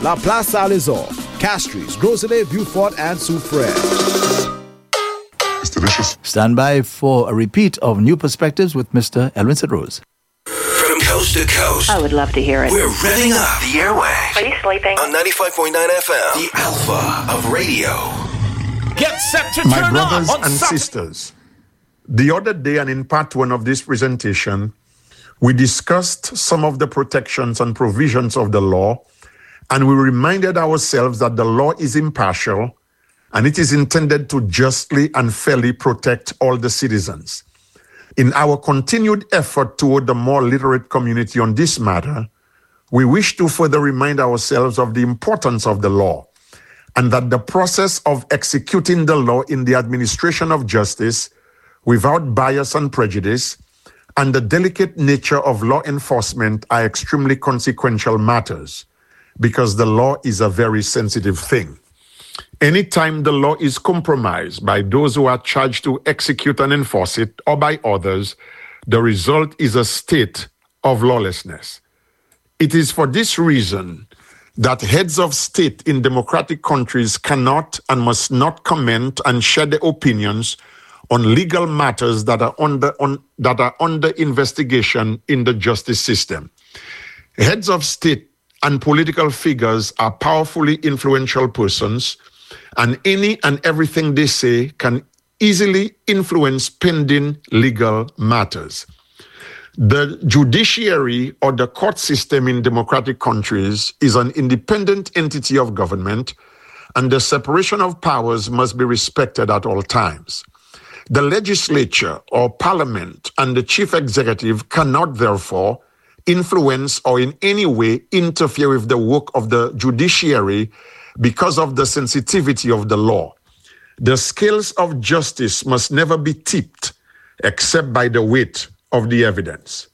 La Place Saint-Lazare, Castries, Gros-Islet, Beaufort, and Soufrière. It's delicious. Stand by for a repeat of New Perspectives with Mr. Elwin Sidrose. From coast to coast. I would love to hear it. We're revving up the airwaves. Are you sleeping? On 95.9 FM, the alpha of radio. Get set to My turn brothers on and sisters, the other day and in part one of this presentation, we discussed some of the protections and provisions of the law, and we reminded ourselves that the law is impartial and it is intended to justly and fairly protect all the citizens. In our continued effort toward the more literate community on this matter, we wish to further remind ourselves of the importance of the law and that the process of executing the law in the administration of justice without bias and prejudice and the delicate nature of law enforcement are extremely consequential matters because the law is a very sensitive thing. Anytime the law is compromised by those who are charged to execute and enforce it or by others, the result is a state of lawlessness. It is for this reason that heads of state in democratic countries cannot and must not comment and share their opinions on legal matters that are under investigation in the justice system. Heads of state and political figures are powerfully influential persons, and any and everything they say can easily influence pending legal matters. The judiciary or the court system in democratic countries is an independent entity of government, and the separation of powers must be respected at all times. The legislature or parliament and the chief executive cannot, therefore, influence or in any way interfere with the work of the judiciary because of the sensitivity of the law. The scales of justice must never be tipped except by the weight of the evidence.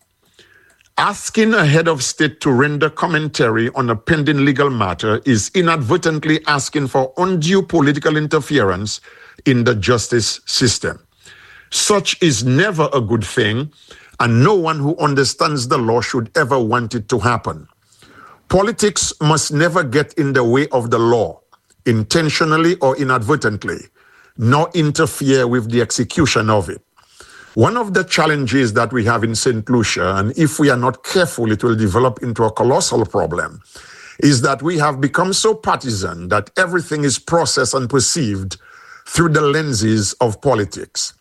Asking a head of state to render commentary on a pending legal matter is inadvertently asking for undue political interference in the justice system. Such is never a good thing, and no one who understands the law should ever want it to happen. Politics must never get in the way of the law, intentionally or inadvertently, nor interfere with the execution of it. One of the challenges that we have in St. Lucia, and if we are not careful, it will develop into a colossal problem, is that we have become so partisan that everything is processed and perceived through the lenses of politics.